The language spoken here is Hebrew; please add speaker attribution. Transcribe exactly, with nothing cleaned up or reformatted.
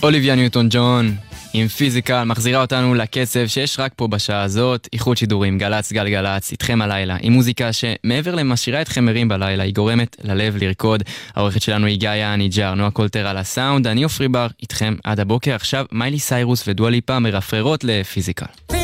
Speaker 1: אוליביה ניוטון ג'ון עם פיזיקל מחזירה אותנו לקצב שיש רק פה בשעה הזאת. איחוד שידורים, גלץ גלגלץ, איתכם הלילה עם מוזיקה שמעבר למשאירה אתכם מרים בלילה, היא גורמת ללב לרקוד. העורכת שלנו היא גאיה ניג'ר, נועה קולטר על הסאונד, אני אופרי בר איתכם עד הבוקר. עכשיו מיילי סיירוס ודואליפה מרפררות לפיזיקל.